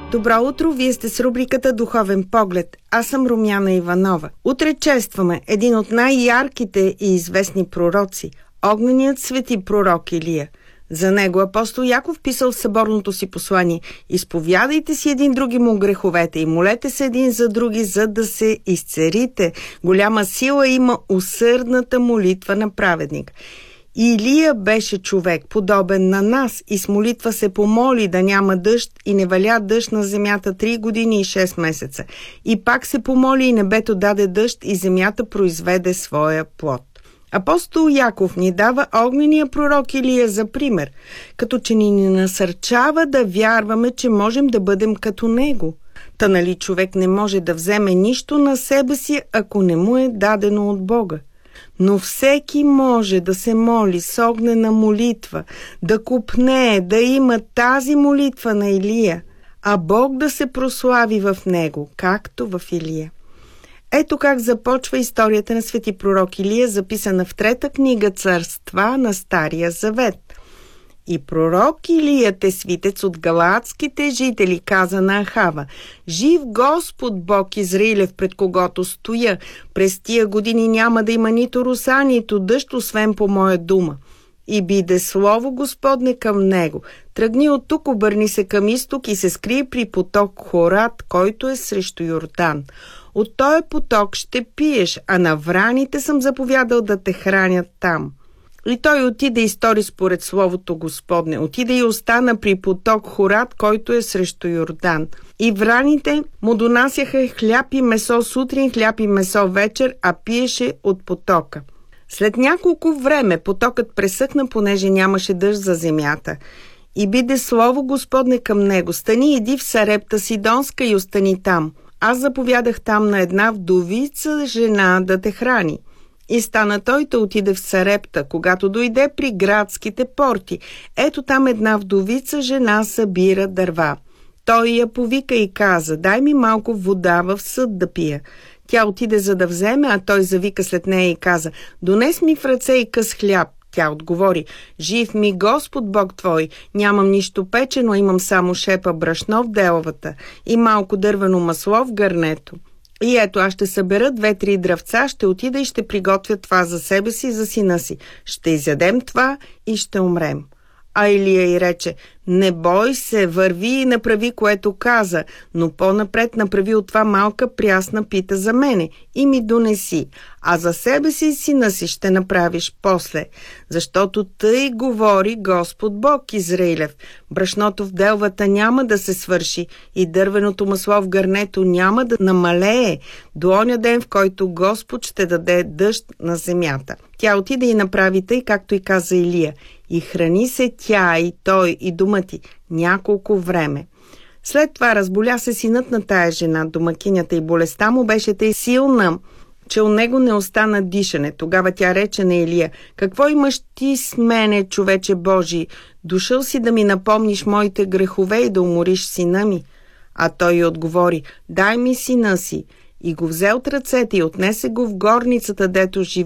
Добро утро, вие сте с рубриката Духовен поглед. Аз съм Румяна Иванова. Утре честваме един от най-ярките и известни пророци – огненият свети пророк Илия. За него апостол Яков писал в съборното си послание: изповядайте си един други му греховете и молете се един за други, за да се изцерите. Голяма сила има усърдната молитва на праведник. Илия беше човек, подобен на нас, и с молитва се помоли да няма дъжд и не валя дъжд на земята 3 години и 6 месеца. И пак се помоли и небето даде дъжд и земята произведе своя плод. Апостол Яков ни дава огнения пророк Илия за пример, като че ни насърчава да вярваме, че можем да бъдем като него. Та нали човек не може да вземе нищо на себе си, ако не му е дадено от Бога. Но всеки може да се моли с огнена молитва, да копнее, да има тази молитва на Илия, а Бог да се прослави в него, както в Илия. Ето как започва историята на свети пророк Илия, записана в 3 книга Царства на Стария Завет. И пророк Илия, тесвитец от галаадските жители, каза на Ахава: жив Господ Бог Израилев, пред когото стоя, през тия години няма да има нито роса, нито дъжд, освен по моя дума. И биде слово Господне към него: тръгни от тук, обърни се към изток и се скрий при поток Хорат, който е срещу Йордан. От този поток ще пиеш, а на враните съм заповядал да те хранят там. И той отиде и стори според словото Господне. Отиде и остана при поток Хорат, който е срещу Йордан. И враните му донасяха хляб и месо сутрин, хляб и месо вечер, а пиеше от потока. След няколко време потокът пресъхна, понеже нямаше дъжд за земята. И биде слово Господне към него: стани, иди в Сарепта Сидонска и остани там. Аз заповядах там на една вдовица жена да те храни. И стана той да отиде в Сарепта. Когато дойде при градските порти, ето там една вдовица жена събира дърва. Той я повика и каза: дай ми малко вода в съд да пия. Тя отиде за да вземе, а той завика след нея и каза: донес ми в ръце и къс хляб. Тя отговори: жив ми Господ Бог твой, нямам нищо печено, имам само шепа брашно в деловата и малко дървено масло в гърнето. И ето, аз ще събера 2-3 дръвца, ще отида и ще приготвя това за себе си и за сина си. Ще изядем това и ще умрем. А Илия й рече: не бой се, върви и направи, което каза, но по-напред направи от това малка прясна пита за мене и ми донеси, а за себе си и сина си ще направиш после. Защото тъй говори Господ Бог Израилев: брашното в делвата няма да се свърши и дървеното масло в гърнето няма да намалее до оня ден, в който Господ ще даде дъжд на земята. Тя отиде и направи тъй, както и каза Илия, и храни се тя и той и дома ти няколко време. След това разболя се синът на тая жена, домакинята, и болестта му беше тъй силна, че у него не остана дишане. Тогава тя рече на Илия: какво имаш ти с мене, човече Божий? Дошъл си да ми напомниш моите грехове и да умориш сина ми? А той й отговори: дай ми сина си. И го взе от ръцете и отнесе го в горницата, дето живее.